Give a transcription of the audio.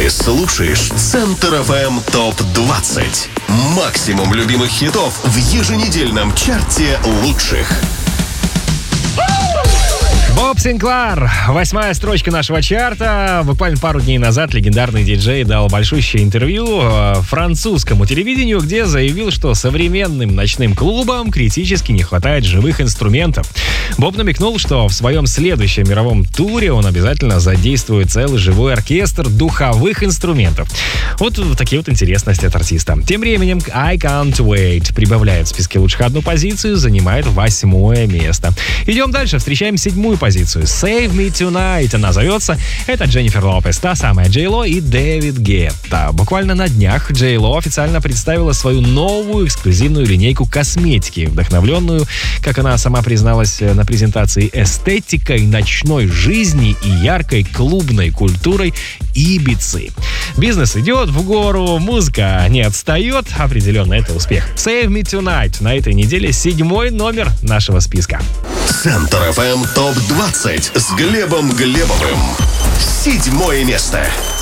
Ты слушаешь Центр ФМ ТОП-20. Максимум любимых хитов в еженедельном чарте лучших. Боб Синклар, 8-я строчка нашего чарта. Буквально пару дней назад легендарный диджей дал большущее интервью французскому телевидению, где заявил, что современным ночным клубам критически не хватает живых инструментов. Боб намекнул, что в своем следующем мировом туре он обязательно задействует целый живой оркестр духовых инструментов. Вот такие вот интересности от артиста. Тем временем I Can't Wait прибавляет в списке лучших одну позицию, занимает 8-е место. Идем дальше, встречаем 7-ю позицию. Save Me Tonight она зовется. Это Дженнифер Лопес, та самая Джей Ло и Дэвид Гетта. Буквально на днях Джей Ло официально представила свою новую эксклюзивную линейку косметики, вдохновленную, как она сама призналась на презентации, эстетикой ночной жизни и яркой клубной культурой Ибицы. Бизнес идет в гору, музыка не отстает, определенно это успех. Save Me Tonight на этой неделе 7-й номер нашего списка. Центр ФМ ТОП-20 с Глебом Глебовым. 7-е место.